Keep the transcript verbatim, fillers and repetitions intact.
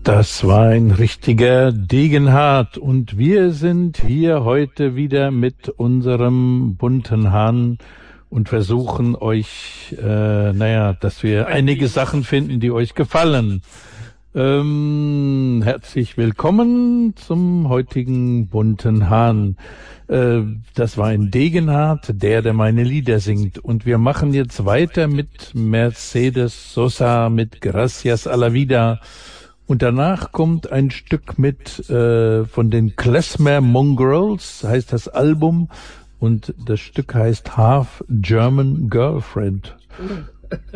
Das war ein richtiger Degenhardt und wir sind hier heute wieder mit unserem bunten Hahn und versuchen euch, äh, naja, dass wir einige Sachen finden, die euch gefallen. Ähm, herzlich willkommen zum heutigen bunten Hahn. Äh, das war ein Degenhardt, der, der meine Lieder singt. Und wir machen jetzt weiter mit Mercedes Sosa, mit Gracias a la Vida. Und danach kommt ein Stück mit äh, von den Klezmer Mongrels, heißt das Album. Und das Stück heißt Half German Girlfriend.